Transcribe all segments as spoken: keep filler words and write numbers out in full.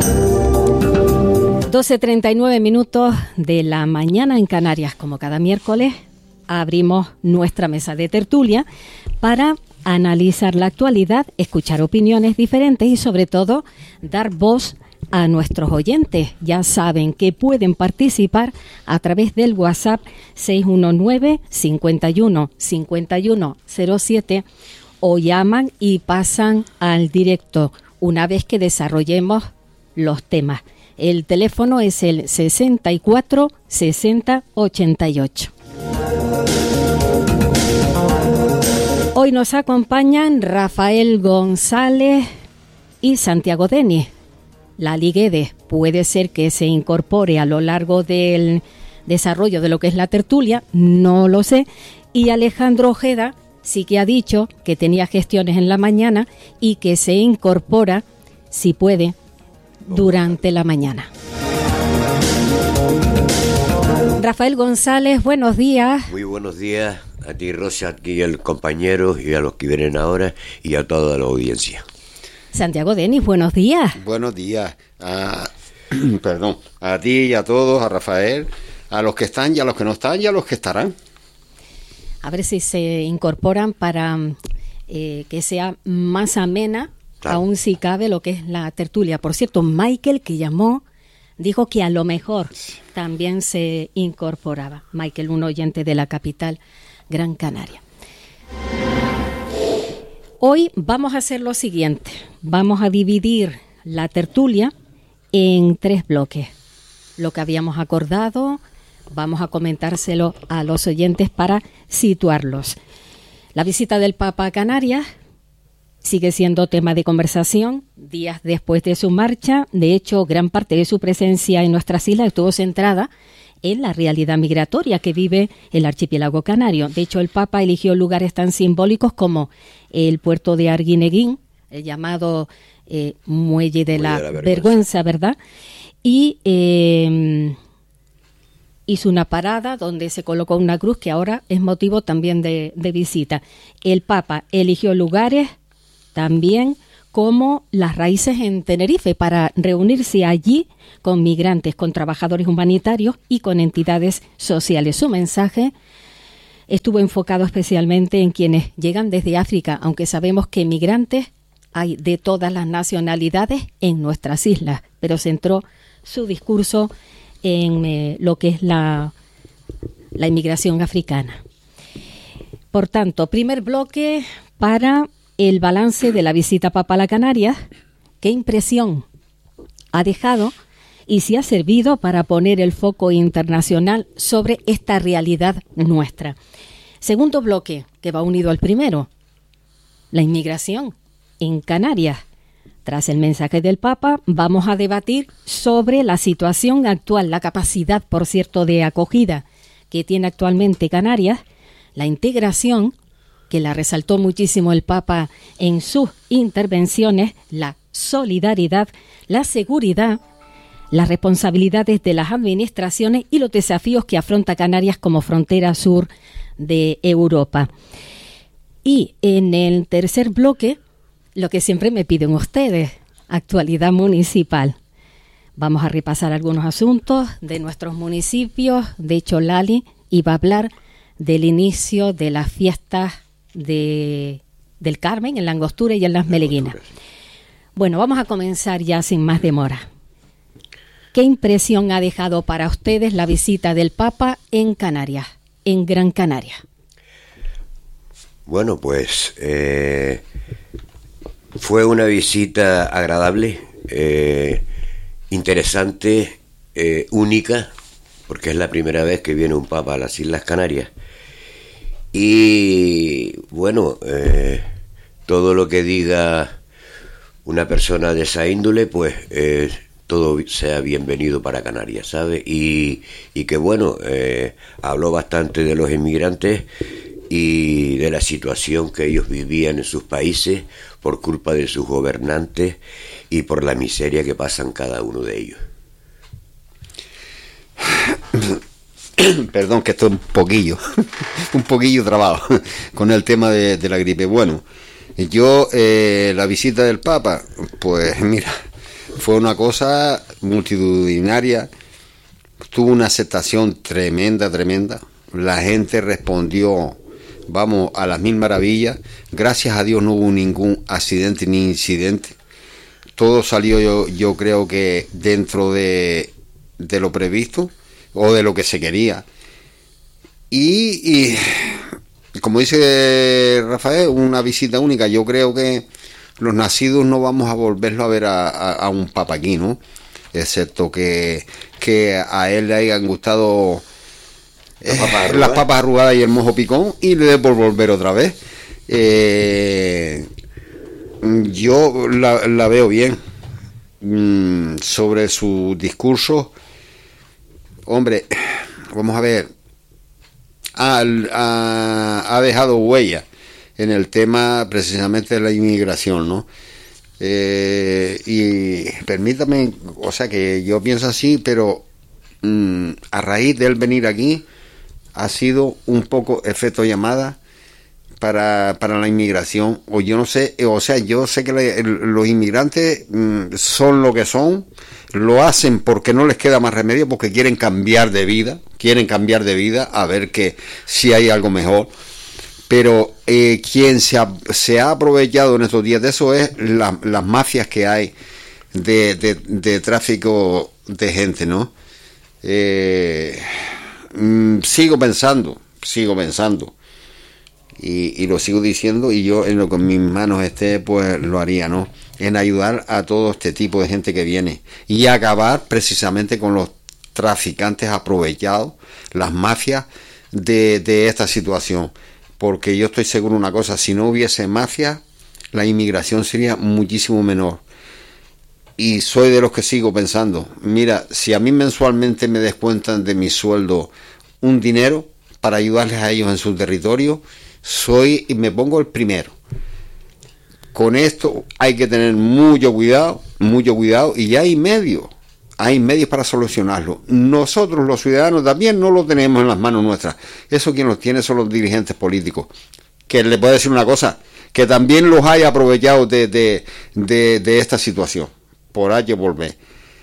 doce treinta y nueve minutos de la mañana en Canarias. Como cada miércoles, abrimos nuestra mesa de tertulia para analizar la actualidad, escuchar opiniones diferentes y sobre todo dar voz a nuestros oyentes. Ya saben que pueden participar a través del WhatsApp seis uno nueve, cinco uno, cinco uno cero siete o llaman y pasan al directo una vez que desarrollemos los temas. El teléfono es el sesenta y cuatro sesenta ochenta y ocho. Hoy nos acompañan Rafael González y Santiago Denis. Lali Guedes puede ser que se incorpore a lo largo del desarrollo de lo que es la tertulia, no lo sé. Y Alejandro Ojeda sí que ha dicho que tenía gestiones en la mañana y que se incorpora, si puede, durante la mañana. Rafael González, buenos días. Muy buenos días a ti, Rosa, aquí al compañero y a los que vienen ahora y a toda la audiencia. Santiago Denis, buenos días. Buenos días. A, perdón, a ti y a todos, a Rafael, a los que están y a los que no están y a los que estarán. A ver si se incorporan para eh, que sea más amena. Claro. Aún si cabe lo que es la tertulia. Por cierto, Michael, que llamó, dijo que a lo mejor también se incorporaba. Michael, un oyente de la capital Gran Canaria. Hoy vamos a hacer lo siguiente. Vamos a dividir la tertulia en tres bloques. Lo que habíamos acordado, vamos a comentárselo a los oyentes para situarlos. La visita del Papa a Canarias sigue siendo tema de conversación días después de su marcha. De hecho, gran parte de su presencia en nuestras islas estuvo centrada en la realidad migratoria que vive el archipiélago canario. De hecho, el Papa eligió lugares tan simbólicos como el puerto de Arguineguín, el llamado eh, Muelle de, Muelle la, de la Vergüenza, vergüenza ¿verdad? Y eh, hizo una parada donde se colocó una cruz que ahora es motivo también de, de visita. El Papa eligió lugares también como Las Raíces en Tenerife para reunirse allí con migrantes, con trabajadores humanitarios y con entidades sociales. Su mensaje estuvo enfocado especialmente en quienes llegan desde África, aunque sabemos que migrantes hay de todas las nacionalidades en nuestras islas, pero centró su discurso en eh, lo que es la, la inmigración africana. Por tanto, primer bloque para el balance de la visita papal a Canarias. ¿Qué impresión ha dejado y si ha servido para poner el foco internacional sobre esta realidad nuestra? Segundo bloque, que va unido al primero, la inmigración en Canarias. Tras el mensaje del Papa, vamos a debatir sobre la situación actual, la capacidad, por cierto, de acogida que tiene actualmente Canarias, la integración, que la resaltó muchísimo el Papa en sus intervenciones, la solidaridad, la seguridad, las responsabilidades de las administraciones y los desafíos que afronta Canarias como frontera sur de Europa. Y en el tercer bloque, lo que siempre me piden ustedes, actualidad municipal. Vamos a repasar algunos asuntos de nuestros municipios. De hecho, Lali iba a hablar del inicio de las fiestas de, del Carmen en la Angostura y en las Meleguinas. Bueno, vamos a comenzar ya sin más demora. ¿Qué impresión ha dejado para ustedes la visita del Papa en Canarias, en Gran Canaria? Bueno, pues eh, fue una visita agradable, eh, interesante, eh, única, porque es la primera vez que viene un Papa a las Islas Canarias. Y bueno, eh, todo lo que diga una persona de esa índole, pues eh, todo sea bienvenido para Canarias, ¿sabe? Y, y que bueno, eh, habló bastante de los inmigrantes y de la situación que ellos vivían en sus países por culpa de sus gobernantes y por la miseria que pasan cada uno de ellos. Perdón, que estoy un poquillo, un poquillo trabado con el tema de, de la gripe. Bueno, yo, eh, la visita del Papa, pues mira, fue una cosa multitudinaria, tuvo una aceptación tremenda, tremenda. La gente respondió, vamos, a las mil maravillas. Gracias a Dios no hubo ningún accidente ni incidente. Todo salió, yo, yo creo que dentro de, de lo previsto o de lo que se quería. Y, y como dice Rafael, una visita única. Yo creo que los nacidos no vamos a volverlo a ver a, a, a un papa aquí, ¿no? Excepto que, que a él le hayan gustado eh, papas las papas arrugadas y el mojo picón, y le dé por volver otra vez. Eh, yo la, la veo bien. Mm, sobre su discurso, hombre, vamos a ver, ha, ha, ha dejado huella en el tema precisamente de la inmigración, ¿no? Eh, y permítame, o sea que yo pienso así, pero mmm, a raíz de él venir aquí ha sido un poco efecto llamada para, para la inmigración, o yo no sé, o sea, yo sé que la, el, los inmigrantes mmm, son lo que son, lo hacen porque no les queda más remedio, porque quieren cambiar de vida, quieren cambiar de vida a ver que si hay algo mejor. Pero eh, quien se ha, se ha aprovechado en estos días de eso es la, las mafias que hay de, de, de tráfico de gente, ¿no? Eh, mm, sigo pensando, sigo pensando, y, y lo sigo diciendo, y yo en lo que en mis manos esté, pues lo haría, ¿no? En ayudar a todo este tipo de gente que viene y acabar precisamente con los traficantes aprovechados, las mafias de, de esta situación. Porque yo estoy seguro de una cosa, si no hubiese mafia, la inmigración sería muchísimo menor. Y soy de los que sigo pensando, mira, si a mí mensualmente me descuentan de mi sueldo un dinero para ayudarles a ellos en su territorio, soy y me pongo el primero. Con esto hay que tener mucho cuidado, mucho cuidado, y ya hay medios, hay medios para solucionarlo. Nosotros los ciudadanos también no lo tenemos en las manos nuestras. Eso quien los tiene son los dirigentes políticos. Que le puedo decir una cosa, que también los hay aprovechado de, de, de, de esta situación, por H por B.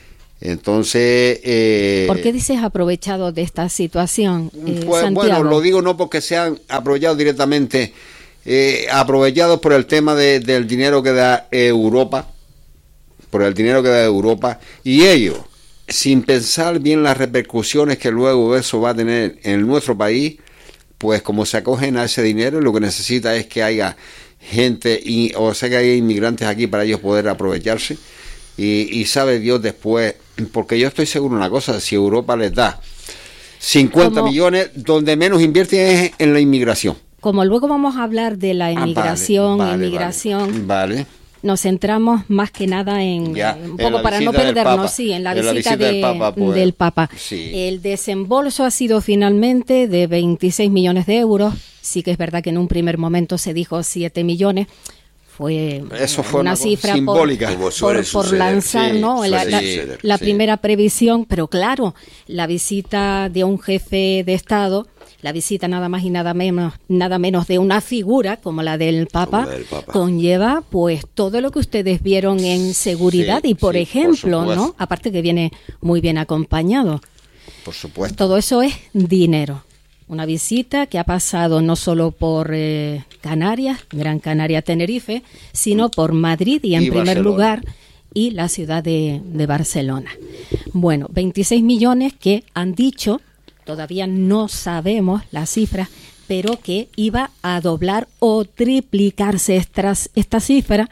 Entonces... Eh, ¿Por qué dices aprovechado de esta situación, eh, pues, Santiago? Bueno, lo digo no porque sean aprovechados directamente, eh, aprovechados por el tema de, del dinero que da Europa, por el dinero que da Europa, y ellos, sin pensar bien las repercusiones que luego eso va a tener en nuestro país, pues como se acogen a ese dinero, lo que necesita es que haya gente, y, o sea que haya inmigrantes aquí para ellos poder aprovecharse, y, y sabe Dios después, porque yo estoy seguro de una cosa, si Europa les da cincuenta Como, millones, donde menos invierten es en la inmigración. Como luego vamos a hablar de la inmigración, ah, vale, vale, inmigración, vale, vale. Nos centramos más que nada en, ya, un poco para no perdernos, sí, en la en visita, la visita de, del Papa. Pues, del Papa. Sí. El desembolso ha sido finalmente de veintiséis millones de euros. Sí que es verdad que en un primer momento se dijo siete millones. Fue, Eso fue una, una cifra simbólica. por, por, por lanzar, sí, ¿no? La, la, suceder, la sí. primera previsión, pero claro, la visita de un jefe de Estado, la visita nada más y nada menos, nada menos de una figura como la del Papa, la del Papa. conlleva pues todo lo que ustedes vieron en seguridad sí, y por sí, ejemplo, por ¿no? Aparte que viene muy bien acompañado. Por supuesto. Todo eso es dinero. Una visita que ha pasado no solo por eh, Canarias, Gran Canaria, Tenerife, sino por Madrid y en y primer Barcelona. lugar y la ciudad de, de Barcelona. Bueno, veintiséis millones que han dicho, todavía no sabemos las cifras, pero que iba a doblar o triplicarse esta, esta cifra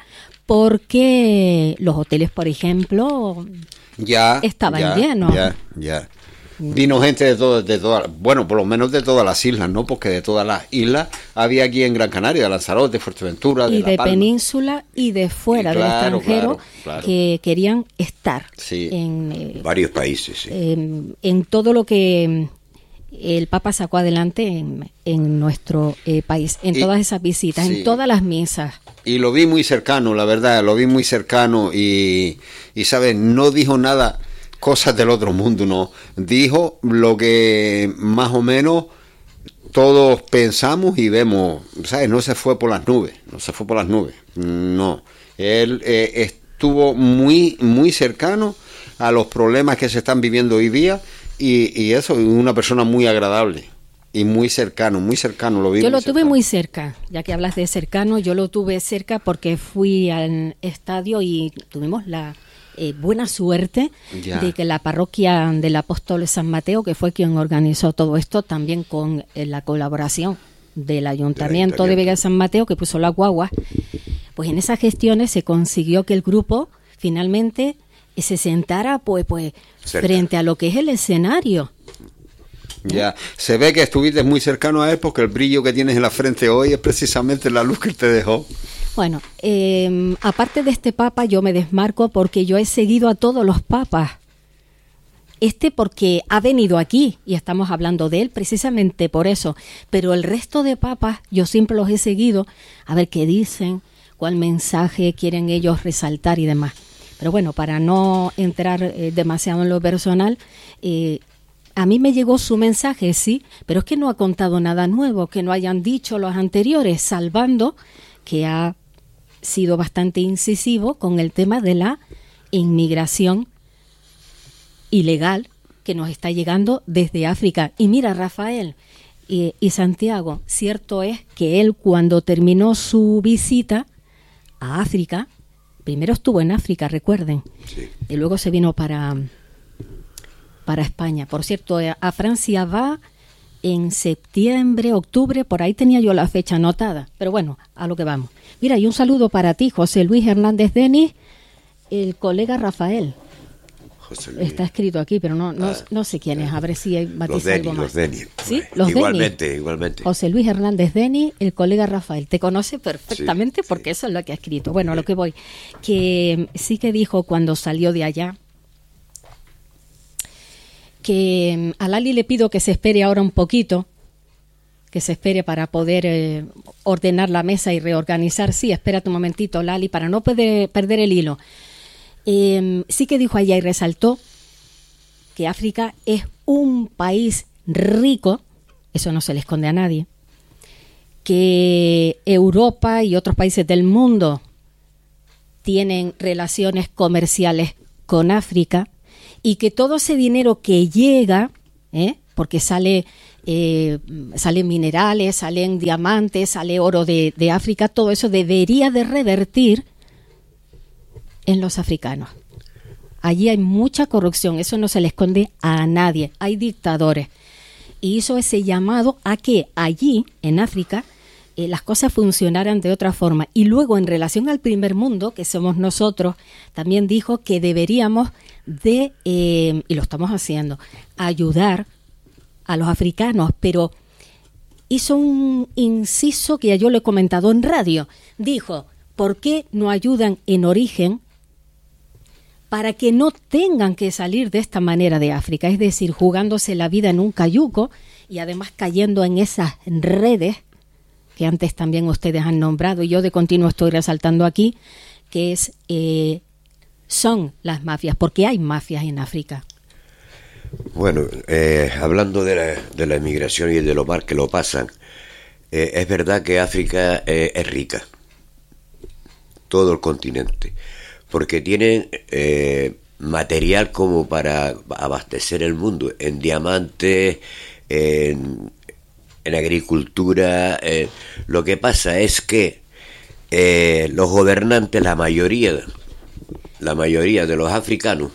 porque los hoteles, por ejemplo, ya estaban ya, llenos. Ya, ya. Vino gente de todas, de todas, bueno, por lo menos de todas las islas, ¿no? Porque de todas las islas había aquí en Gran Canaria, de Lanzarote, Fuerteventura, de y La de Palma. península y de fuera Y claro, del extranjero, claro, claro. que querían estar Sí. en, eh, Varios países, sí. en, en todo lo que el Papa sacó adelante en, en nuestro eh, país, en Y- todas esas visitas, sí. en todas las misas. Y lo vi muy cercano, la verdad, lo vi muy cercano y, y ¿sabes? No dijo nada, cosas del otro mundo, no. Dijo lo que más o menos todos pensamos y vemos, ¿sabes? No se fue por las nubes, no se fue por las nubes, no. Él eh, es- estuvo muy, muy cercano a los problemas que se están viviendo hoy día y, y eso, una persona muy agradable y muy cercano, muy cercano. Lo vi yo muy lo tuve cercano. muy cerca, ya que hablas de cercano, yo lo tuve cerca porque fui al estadio y tuvimos la eh, buena suerte Ya. de que la parroquia del Apóstol San Mateo, que fue quien organizó todo esto, también con eh, la colaboración del Ayuntamiento de Vega de San Mateo, que puso la guagua, pues en esas gestiones se consiguió que el grupo finalmente se sentara pues, pues frente a lo que es el escenario. Ya, se ve que estuviste muy cercano a él porque el brillo que tienes en la frente hoy es precisamente la luz que él te dejó. Bueno, eh, aparte de este papa yo me desmarco porque yo he seguido a todos los papas. Este porque ha venido aquí y estamos hablando de él precisamente por eso. Pero el resto de papas yo siempre los he seguido a ver qué dicen, cuál mensaje quieren ellos resaltar y demás. Pero bueno, para no entrar eh, demasiado en lo personal, eh, a mí me llegó su mensaje, sí, pero es que no ha contado nada nuevo, que no hayan dicho los anteriores, salvando que ha sido bastante incisivo con el tema de la inmigración ilegal que nos está llegando desde África. Y mira, Rafael y, y Santiago, cierto es que él cuando terminó su visita a África, primero estuvo en África, recuerden, Sí. y luego se vino para... para España. Por cierto, a Francia va en septiembre, octubre, por ahí tenía yo la fecha anotada. Pero bueno, a lo que vamos. Mira, y un saludo para ti, José Luis Hernández Denis, el colega Rafael. José Luis. Está escrito aquí, pero no no, Ah, no sé quién es, a ver si hay Los matiza Denis, algo más. los Denis. ¿Sí? Los igualmente, Denis. igualmente. José Luis Hernández Denis, el colega Rafael. Te conoce perfectamente Sí, porque sí. eso es lo que ha escrito. Bueno, a lo que voy. Que sí que dijo cuando salió de allá, que a Lali le pido que se espere ahora un poquito, que se espere para poder eh, ordenar la mesa y reorganizar. Sí, espérate un momentito, Lali, para no perder, perder el hilo. Eh, sí que dijo allá y resaltó que África es un país rico, eso no se le esconde a nadie, que Europa y otros países del mundo tienen relaciones comerciales con África, y que todo ese dinero que llega, ¿eh? porque sale, eh, salen minerales, salen diamantes, sale oro de, de África, todo eso debería de revertir en los africanos. Allí hay mucha corrupción, eso no se le esconde a nadie, hay dictadores. Y hizo ese llamado a que allí, en África, eh, las cosas funcionaran de otra forma. Y luego, en relación al primer mundo, que somos nosotros, también dijo que deberíamos de, eh, y lo estamos haciendo, ayudar a los africanos, pero hizo un inciso que ya yo lo he comentado en radio. Dijo, ¿por qué no ayudan en origen para que no tengan que salir de esta manera de África? Es decir, jugándose la vida en un cayuco y además cayendo en esas redes que antes también ustedes han nombrado y yo de continuo estoy resaltando aquí, que es eh, son las mafias, porque hay mafias en África. Bueno, eh, hablando de la, de la inmigración y de lo mal que lo pasan, eh, es verdad que África eh, es rica, todo el continente, porque tienen eh, material como para abastecer el mundo, en diamantes, en, en agricultura. Eh, lo que pasa es que eh, los gobernantes, la mayoría, la mayoría de los africanos,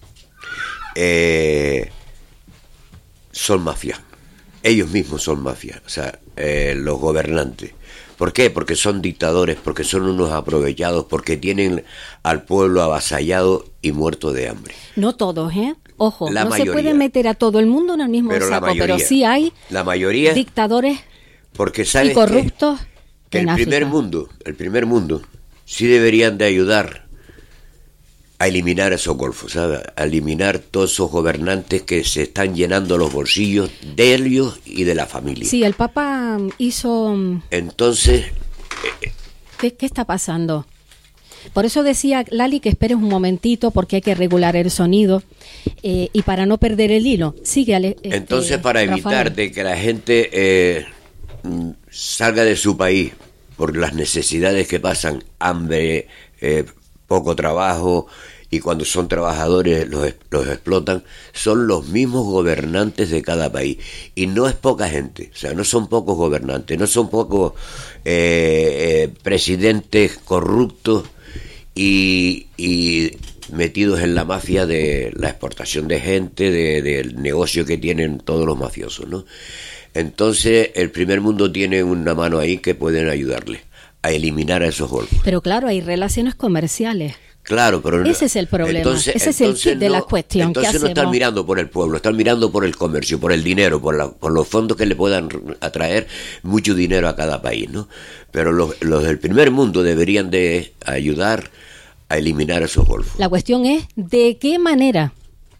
eh, son mafias. Ellos mismos son mafias, o sea, eh, los gobernantes. ¿Por qué? Porque son dictadores, porque son unos aprovechados, porque tienen al pueblo avasallado y muerto de hambre. No todos, ¿eh? Ojo, La no mayoría. se puede meter a todo el mundo en el mismo Pero la saco, mayoría. pero sí hay La mayoría, dictadores porque sabes y corruptos que, que en el primer África. mundo, el primer mundo, sí deberían de ayudar a eliminar esos golfos, ¿sabes? A eliminar todos esos gobernantes que se están llenando los bolsillos de ellos y de la familia. Sí, el Papa hizo... Entonces, ¿Qué, qué está pasando? Por eso decía Lali que esperes un momentito porque hay que regular el sonido eh, y para no perder el hilo. Sigue, Ale, este, entonces para evitar Rafael. de que la gente eh, mm, salga de su país por las necesidades que pasan, hambre, eh, poco trabajo, y cuando son trabajadores los, los explotan, son los mismos gobernantes de cada país. Y no es poca gente, o sea, no son pocos gobernantes, no son pocos eh, eh, presidentes corruptos y, y metidos en la mafia de la exportación de gente, de, del negocio que tienen todos los mafiosos, ¿no? Entonces, el primer mundo tiene una mano ahí que pueden ayudarle a eliminar a esos golfos. Pero claro, hay relaciones comerciales. Claro, pero ese es el problema, entonces, ese es entonces el kit de no, la cuestión. Entonces ¿Qué no están hacemos? mirando por el pueblo, están mirando por el comercio, por el dinero, por, la, por los fondos que le puedan atraer mucho dinero a cada país, ¿no? Pero los, los del primer mundo deberían de ayudar a eliminar esos golfos. La cuestión es, ¿de qué manera?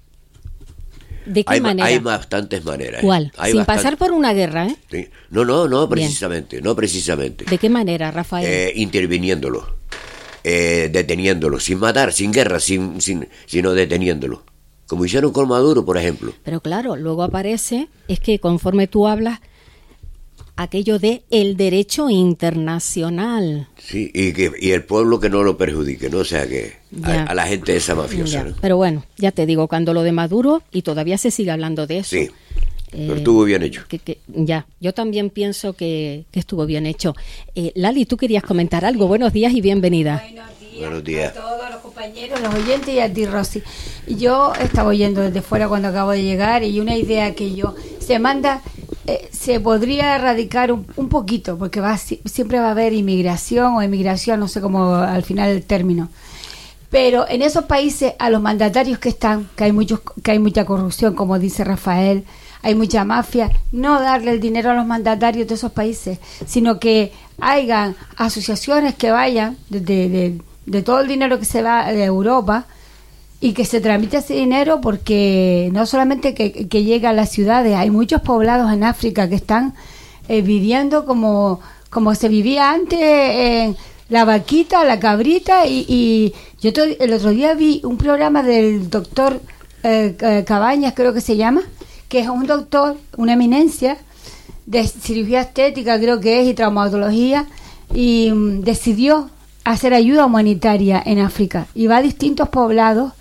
¿De qué hay, manera? Hay bastantes maneras. ¿Cuál? Hay Sin bastante... pasar por una guerra, ¿eh? Sí. No, no, no precisamente, Bien. no precisamente. ¿De qué manera, Rafael? Eh, interviniéndolo. Eh, deteniéndolo, sin matar, sin guerra, sin, sin, sino deteniéndolo, como hicieron con Maduro, por ejemplo. Pero claro, luego aparece, es que conforme tú hablas, aquello de el derecho internacional. Sí, y que y el pueblo que no lo perjudique, ¿no? O sea, que a, a la gente esa mafiosa, ¿no? Pero bueno, ya te digo, cuando lo de Maduro, y todavía se sigue hablando de eso. Sí, eh, pero estuvo bien hecho. Que, que, ya, yo también pienso que, que estuvo bien hecho. Eh, Lali, tú querías comentar algo. Buenos días y bienvenida. Buenos días, Buenos días a todos los compañeros, los oyentes y a ti, Rosy. Yo estaba oyendo desde fuera cuando acabo de llegar y una idea que yo se manda, eh, se podría erradicar un, un poquito, porque va siempre va a haber inmigración o emigración, no sé cómo al final el término. Pero en esos países, a los mandatarios que están, que hay muchos, que hay mucha corrupción, como dice Rafael, hay mucha mafia, no darle el dinero a los mandatarios de esos países, sino que hayan asociaciones que vayan de, de, de, de todo el dinero que se va de Europa y que se tramite ese dinero, porque no solamente que, que llega a las ciudades, hay muchos poblados en África que están eh, viviendo como, como se vivía antes, en la vaquita, la cabrita, y, y yo to, el otro día vi un programa del doctor eh, Cabañas, creo que se llama, que es un doctor, una eminencia de cirugía estética, creo que es, y traumatología, y um, decidió hacer ayuda humanitaria en África, y va a distintos poblados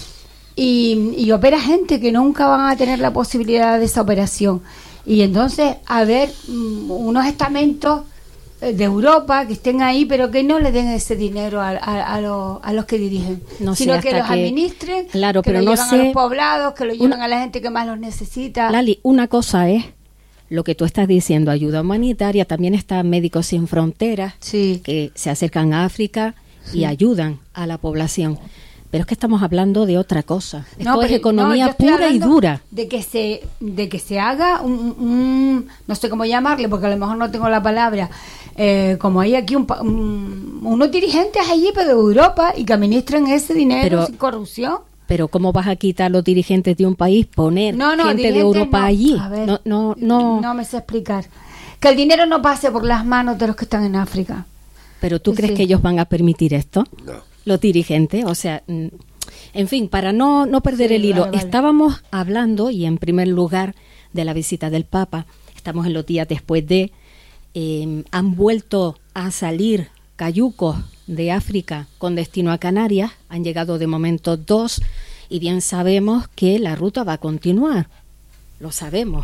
y, y opera gente que nunca van a tener la posibilidad de esa operación, y entonces a ver um, unos estamentos de Europa que estén ahí, pero que no le den ese dinero a, a, a, los, a los que dirigen, no sé, sino que los que, administren, claro, que pero lo no llevan sé, a los poblados, que lo llevan una, a la gente que más los necesita. Lali, una cosa es lo que tú estás diciendo, ayuda humanitaria, también está Médicos Sin Fronteras, sí, que se acercan a África sí. y ayudan a la población. Pero es que estamos hablando de otra cosa. Esto no, es pero, economía no, pura y dura. De que se, de que se haga un, un, no sé cómo llamarle, porque a lo mejor no tengo la palabra, eh, como hay aquí un, un, unos dirigentes allí, pero de Europa, y que administren ese dinero pero, sin corrupción. Pero ¿cómo vas a quitar los dirigentes de un país, poner no, no, gente de Europa no. allí? A ver, no, no, no. no me sé explicar. Que el dinero no pase por las manos de los que están en África. ¿Pero tú sí. crees que ellos van a permitir esto? No. Los dirigentes, o sea... En fin, para no, no perder sí, el hilo, vale, vale. Estábamos hablando, y en primer lugar, de la visita del Papa. Estamos en los días después de... Eh, han vuelto a salir cayucos de África con destino a Canarias. Han llegado de momento dos, y bien sabemos que la ruta va a continuar. Lo sabemos.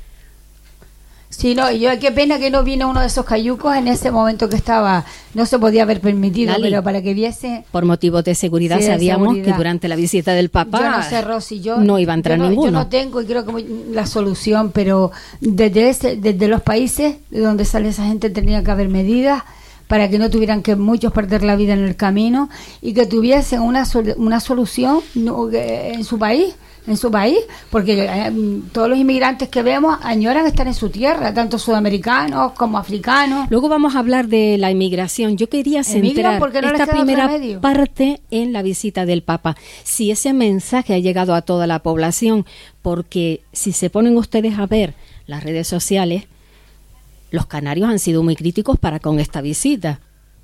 Sí, no, y yo qué pena que no vino uno de esos cayucos en ese momento que estaba, no se podía haber permitido, Lali, pero para que viese... Por motivos de seguridad sí, de sabíamos seguridad. Que durante la visita del Papa yo no sé, Rosy, yo, no iba a entrar yo no, ninguno. Yo no tengo, y creo que la solución, pero desde, ese, desde los países de donde sale esa gente tenía que haber medidas para que no tuvieran que muchos perder la vida en el camino, y que tuviesen una, una solución en su país. en su país, porque eh, todos los inmigrantes que vemos añoran estar en su tierra, tanto sudamericanos como africanos. Luego vamos a hablar de la inmigración. Yo quería centrar no esta primera parte en la visita del Papa. Si ese mensaje ha llegado a toda la población, porque si se ponen ustedes a ver las redes sociales, los canarios han sido muy críticos para con esta visita.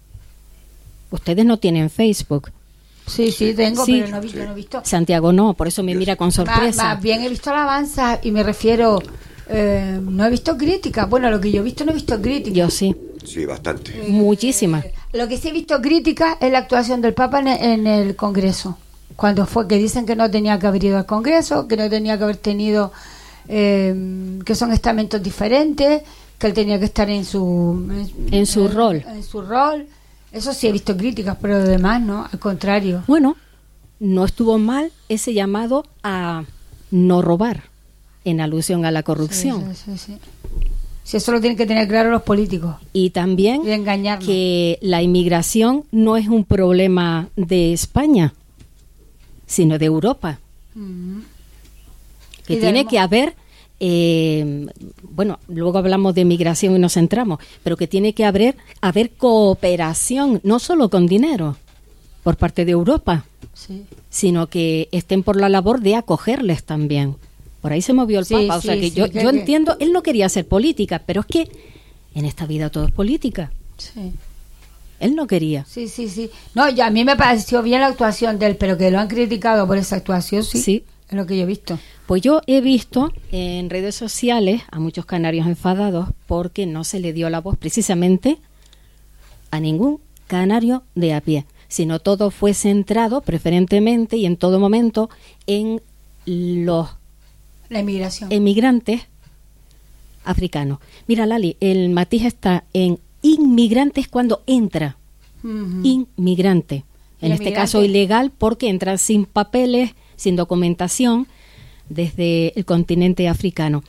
Ustedes no tienen Facebook. Sí, sí, tengo, sí. pero no, vi, no he visto. Santiago no, por eso me mira con sorpresa. Más, más bien he visto alabanzas, y me refiero, eh, no he visto críticas. Bueno, lo que yo he visto no he visto críticas. Yo sí. Sí, bastante. Eh, Muchísimas. Lo que sí he visto crítica es la actuación del Papa en, en el Congreso. Cuando fue que dicen que no tenía que haber ido al Congreso, que no tenía que haber tenido, eh, que son estamentos diferentes, que él tenía que estar en su en, en su en, rol. En su rol. Eso sí he visto críticas, pero lo demás no, al contrario. Bueno, no estuvo mal ese llamado a no robar, en alusión a la corrupción. Sí, sí, sí, sí. Sí, eso lo tienen que tener claro los políticos. Y también y engañarnos. Que la inmigración no es un problema de España, sino de Europa. Mm-hmm. Que tiene que haber, eh, bueno, luego hablamos de migración y nos centramos, pero que tiene que haber, haber cooperación, no solo con dinero, por parte de Europa, sí, sino que estén por la labor de acogerles también. Por ahí se movió el sí, Papa, o sea sí, que sí, yo, que yo que... entiendo, él no quería hacer política, pero es que en esta vida todo es política. Sí. Él no quería. Sí, sí, sí. No, ya a mí me pareció bien la actuación de él, pero que lo han criticado por esa actuación, sí. Sí. Es lo que yo he visto. Pues yo he visto en redes sociales a muchos canarios enfadados porque no se le dio la voz precisamente a ningún canario de a pie, sino todo fue centrado preferentemente y en todo momento en los la inmigración. Emigrantes africanos. Mira, Lali, el matiz está en inmigrantes cuando entra. Uh-huh. Inmigrante. En este caso ilegal porque entra sin papeles, sin documentación, desde el continente africano.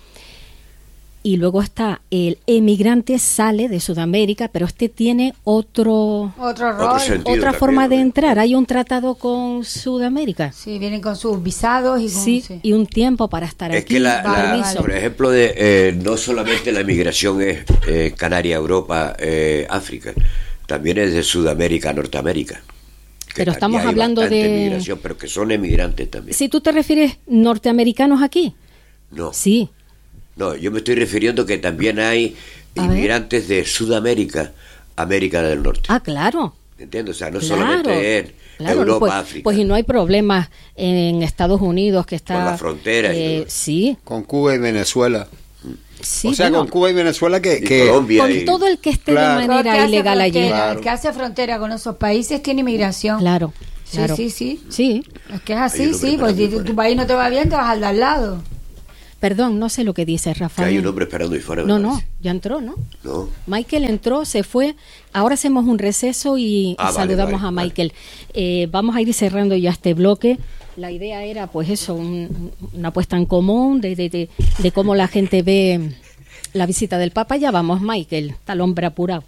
Y luego está el emigrante, sale de Sudamérica, pero este tiene otro, otro rol, otro otra forma también, de entrar. Hay un tratado con Sudamérica. Sí, vienen con sus visados y con, sí, sí. y un tiempo para estar es aquí. Que la, la, por ejemplo, de, eh, no solamente la migración es eh, Canarias, Europa, eh, África, también es de Sudamérica a Norteamérica. Pero estamos hablando de migración, pero que son emigrantes también. Si tú te refieres norteamericanos aquí. No. Sí. No, yo me estoy refiriendo que también hay a inmigrantes ver. de Sudamérica, América del Norte. Ah, claro. ¿Entiendes? O sea, no claro, solamente en claro, Europa, pues, África. Pues y no hay problemas en Estados Unidos que está... Con la frontera. Eh, sí. Con Cuba y Venezuela. Sí, o sea, bueno, con Cuba y Venezuela que... Y que Colombia con y... todo el que esté claro. de manera ilegal allí. Claro. El que hace frontera con esos países tiene inmigración. Claro. Claro. Sí, sí, sí. Sí. Es que es así, sí, porque si tu país no te va bien, te vas al de al lado. Perdón, no sé lo que dice Rafael. Que hay un hombre esperando ahí fuera. No, no, ya entró, ¿no? No. Michael entró, se fue. Ahora hacemos un receso y, ah, y saludamos vale, vale, a Michael. Vale. Eh, vamos a ir cerrando ya este bloque. La idea era, pues eso, un, una puesta en común de, de, de, de cómo la gente ve la visita del Papa. Ya vamos, Michael, está el hombre apurado.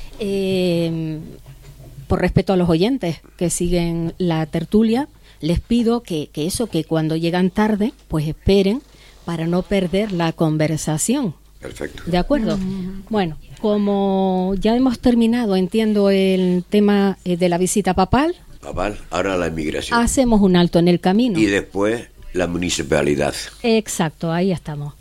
Eh, por respeto a los oyentes que siguen la tertulia, les pido que, que eso, que cuando llegan tarde, pues esperen para no perder la conversación. Perfecto. ¿De acuerdo? Mm. Bueno, como ya hemos terminado, entiendo, el tema de la visita papal. Papal, ahora la inmigración. Hacemos un alto en el camino. Y después la municipalidad. Exacto, ahí estamos.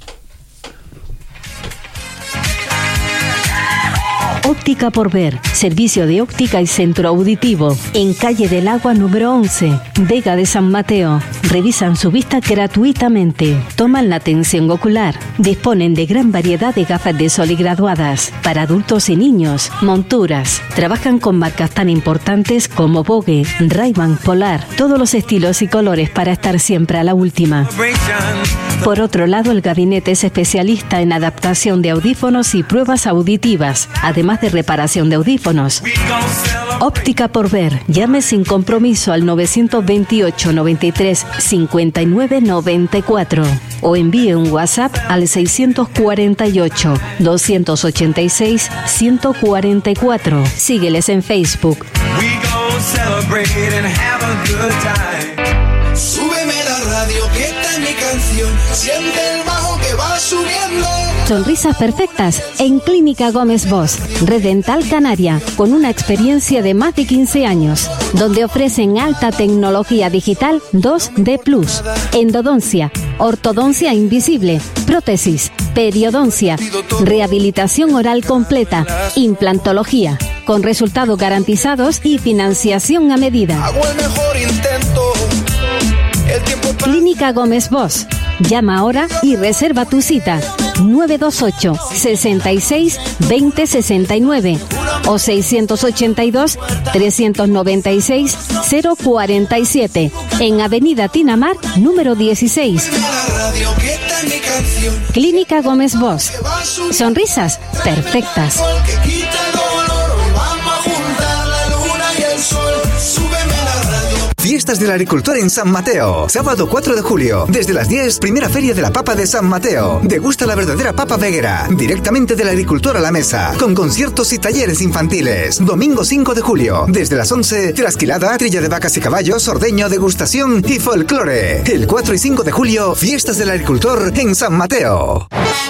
Óptica por Ver, servicio de óptica y centro auditivo, en Calle del Agua número once, Vega de San Mateo. Revisan su vista gratuitamente, toman la atención ocular, disponen de gran variedad de gafas de sol y graduadas, para adultos y niños, monturas. Trabajan con marcas tan importantes como Vogue, Ray-Ban, Polar, todos los estilos y colores para estar siempre a la última. Por otro lado, el gabinete es especialista en adaptación de audífonos y pruebas auditivas, además de reparación de audífonos. Óptica por Ver. Llame sin compromiso al novecientos veintiocho, noventa y tres, cincuenta y nueve, noventa y cuatro o envíe un WhatsApp al seiscientos cuarenta y ocho, doscientos ochenta y seis, ciento cuarenta y cuatro. Sígueles en Facebook. Súbeme la radio, que esta es mi canción. Siente el bajo que va subiendo. Sonrisas perfectas en Clínica Gómez Bosch, Red Dental Canaria, con una experiencia de más de quince años, donde ofrecen alta tecnología digital dos D plus, endodoncia, ortodoncia invisible, prótesis, periodoncia, rehabilitación oral completa, implantología, con resultados garantizados y financiación a medida. Hago el mejor intento. El tiempo para... Clínica Gómez Bosch. Llama ahora y reserva tu cita. nueve dos ocho, sesenta y seis, veinte sesenta y nueve o seiscientos ochenta y dos, trescientos noventa y seis, cero cuarenta y siete en Avenida Tinamar, número dieciséis. Clínica Gómez Bosch. Sonrisas perfectas. Fiestas del Agricultor en San Mateo. Sábado cuatro de julio, desde las diez, primera feria de la papa de San Mateo. Degusta la verdadera papa veguera, directamente del agricultor a la mesa, con conciertos y talleres infantiles. Domingo cinco de julio, desde las once, trasquilada, trilla de vacas y caballos, ordeño, degustación y folclore. El cuatro y cinco de julio, Fiestas del Agricultor en San Mateo.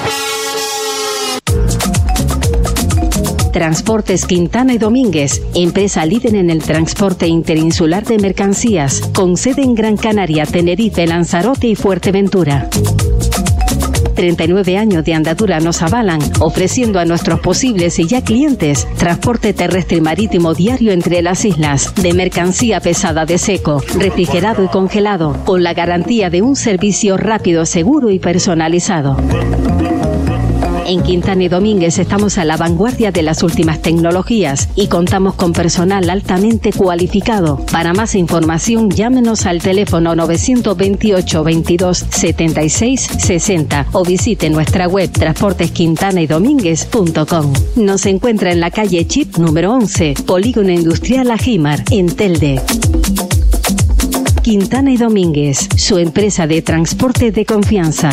Transportes Quintana y Domínguez, empresa líder en el transporte interinsular de mercancías, con sede en Gran Canaria, Tenerife, Lanzarote y Fuerteventura. treinta y nueve años de andadura nos avalan, ofreciendo a nuestros posibles y ya clientes transporte terrestre y marítimo diario entre las islas, de mercancía pesada de seco, refrigerado y congelado, con la garantía de un servicio rápido, seguro y personalizado. En Quintana y Domínguez estamos a la vanguardia de las últimas tecnologías y contamos con personal altamente cualificado. Para más información, llámenos al teléfono novecientos veintiocho, veintidós, setenta y seis, sesenta o visite nuestra web transportes quintana y domínguez punto com. Nos encuentra en la calle Chip número once, Polígono Industrial Ajimar, en Telde. Quintana y Domínguez, su empresa de transporte de confianza.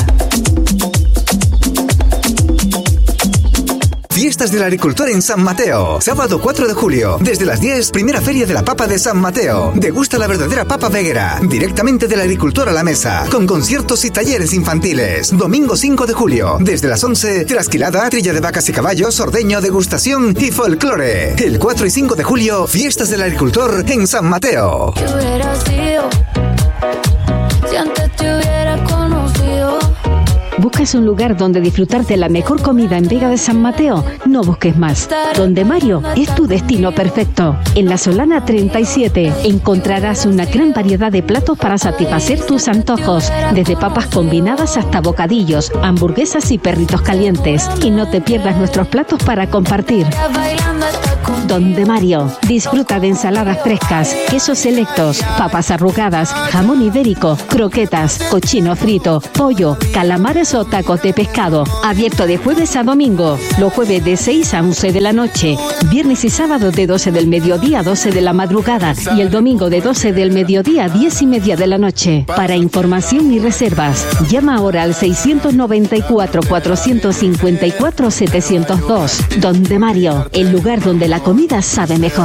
Fiestas del Agricultor en San Mateo. Sábado cuatro de julio, desde las diez, primera feria de la papa de San Mateo. Degusta la verdadera papa veguera, directamente del agricultor a la mesa, con conciertos y talleres infantiles. Domingo cinco de julio, desde las once, trasquilada, trilla de vacas y caballos, ordeño, degustación y folclore. El cuatro y cinco de julio, Fiestas del Agricultor en San Mateo. ¿Qué hubiera sido si antes te hubiera conocido? ¿Buscas un lugar donde disfrutar de la mejor comida en Vega de San Mateo? No busques más. Donde Mario es tu destino perfecto. En la Solana treinta y siete encontrarás una gran variedad de platos para satisfacer tus antojos, desde papas combinadas hasta bocadillos, hamburguesas y perritos calientes. Y no te pierdas nuestros platos para compartir. Donde Mario, disfruta de ensaladas frescas, quesos selectos, papas arrugadas, jamón ibérico, croquetas, cochino frito, pollo, calamares o tacos de pescado. Abierto de jueves a domingo, los jueves de seis a once de la noche, viernes y sábado de doce del mediodía a doce de la madrugada y el domingo de doce del mediodía a diez y media de la noche. Para información y reservas, llama ahora al seiscientos noventa y cuatro, cuatrocientos cincuenta y cuatro, setecientos dos. Donde Mario, el lugar donde la comida sabe mejor.